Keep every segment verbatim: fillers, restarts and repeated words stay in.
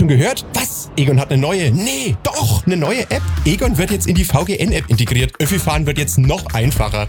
schon gehört? Was? Egon hat eine neue? Nee, doch, eine neue App. Egon wird jetzt in die V G N-App integriert. Öffi-Fahren wird jetzt noch einfacher.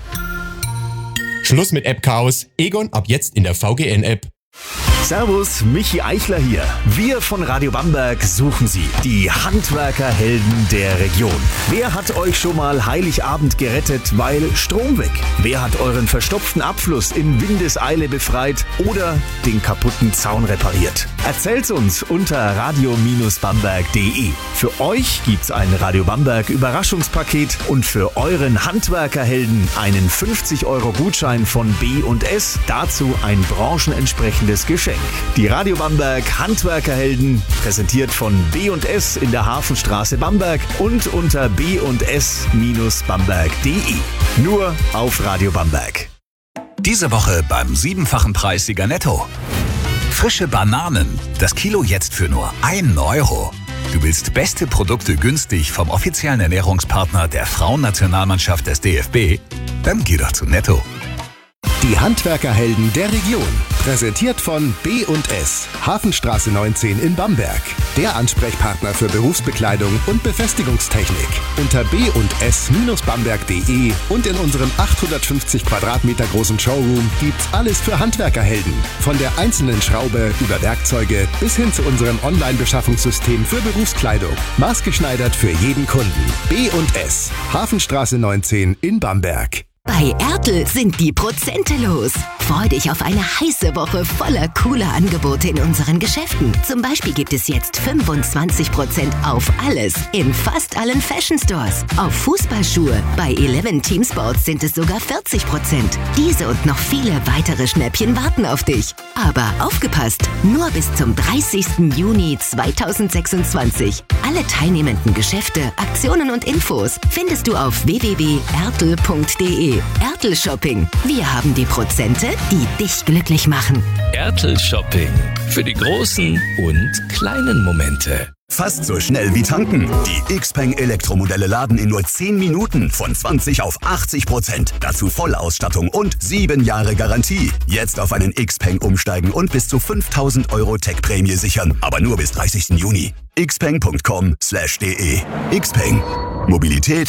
Schluss mit App-Chaos. Egon ab jetzt in der V G N-App. Servus, Michi Eichler hier. Wir von Radio Bamberg suchen Sie, die Handwerkerhelden der Region. Wer hat euch schon mal Heiligabend gerettet, weil Strom weg? Wer hat euren verstopften Abfluss in Windeseile befreit oder den kaputten Zaun repariert? Erzählt's uns unter radio bamberg punkt de. Für euch gibt's ein Radio Bamberg Überraschungspaket und für euren Handwerkerhelden einen fünfzig Euro Gutschein von B und S. Dazu ein branchenentsprechendes Geschenk. Die Radio Bamberg Handwerkerhelden, präsentiert von B und S in der Hafenstraße Bamberg und unter b und s bamberg punkt de. Nur auf Radio Bamberg. Diese Woche beim siebenfachen Preissieger Netto. Frische Bananen, das Kilo jetzt für nur einen Euro. Du willst beste Produkte günstig vom offiziellen Ernährungspartner der Frauennationalmannschaft des D F B? Dann geh doch zu Netto. Die Handwerkerhelden der Region. Präsentiert von B und S. Hafenstraße neunzehn in Bamberg. Der Ansprechpartner für Berufsbekleidung und Befestigungstechnik. Unter b und s bamberg punkt de und in unserem achthundertfünfzig Quadratmeter großen Showroom gibt's alles für Handwerkerhelden. Von der einzelnen Schraube über Werkzeuge bis hin zu unserem Online-Beschaffungssystem für Berufskleidung. Maßgeschneidert für jeden Kunden. B und S. Hafenstraße neunzehn in Bamberg. Bei Ertl sind die Prozente los. Freu dich auf eine heiße Woche voller cooler Angebote in unseren Geschäften. Zum Beispiel gibt es jetzt fünfundzwanzig Prozent auf alles in fast allen Fashion Stores. Auf Fußballschuhe bei Eleven Team Sports sind es sogar vierzig Prozent. Diese und noch viele weitere Schnäppchen warten auf dich. Aber aufgepasst, nur bis zum dreißigsten Juni zweitausendsechsundzwanzig. Alle teilnehmenden Geschäfte, Aktionen und Infos findest du auf w w w punkt ertl punkt de. Ertl Shopping. Wir haben die Prozente, die dich glücklich machen. Ertl Shopping. Für die großen und kleinen Momente. Fast so schnell wie tanken. Die Xpeng Elektromodelle laden in nur zehn Minuten von zwanzig auf achtzig Prozent. Dazu Vollausstattung und sieben Jahre Garantie. Jetzt auf einen Xpeng umsteigen und bis zu fünftausend Euro Tech-Prämie sichern. Aber nur bis dreißigsten Juni. xpeng punkt com slash de. Xpeng. Mobilität